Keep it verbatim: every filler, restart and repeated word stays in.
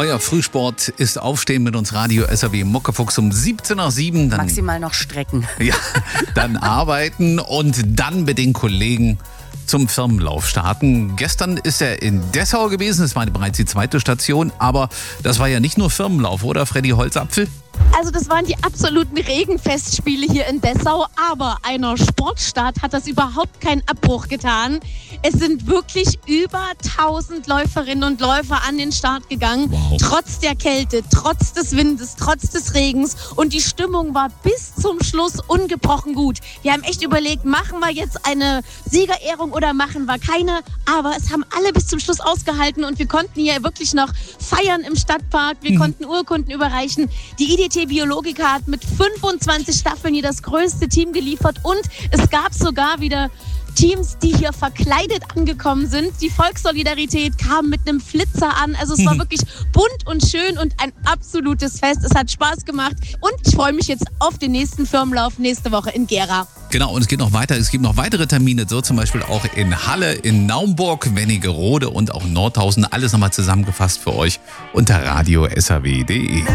Euer Frühsport ist Aufstehen mit uns Radio S R W Muckefuchs um siebzehn nach sieben. Dann, Maximal noch strecken. Ja, dann arbeiten und dann mit den Kollegen zum Firmenlauf starten. Gestern ist er in Dessau gewesen, das war bereits die zweite Station, aber das war ja nicht nur Firmenlauf, oder Freddy Holzapfel? Also das waren die absoluten Regenfestspiele hier in Dessau, aber einer Sportstadt hat das überhaupt keinen Abbruch getan. Es sind wirklich über tausend Läuferinnen und Läufer an den Start gegangen, wow. Trotz der Kälte, trotz des Windes, trotz des Regens, und die Stimmung war bis zum Schluss ungebrochen gut. Wir haben echt überlegt, machen wir jetzt eine Siegerehrung oder machen wir keine, aber es haben alle bis zum Schluss ausgehalten und wir konnten hier wirklich noch feiern im Stadtpark, wir mhm. konnten Urkunden überreichen. Die I D T Biologika hat mit fünfundzwanzig Staffeln hier das größte Team geliefert und es gab sogar wieder Teams, die hier verkleidet angekommen sind. Die Volkssolidarität kam mit einem Flitzer an. Also es war wirklich bunt und schön und ein absolutes Fest. Es hat Spaß gemacht und ich freue mich jetzt auf den nächsten Firmenlauf nächste Woche in Gera. Genau, und es geht noch weiter. Es gibt noch weitere Termine, so zum Beispiel auch in Halle, in Naumburg, Wernigerode und auch Nordhausen. Alles nochmal zusammengefasst für euch unter radio s r w punkt d e.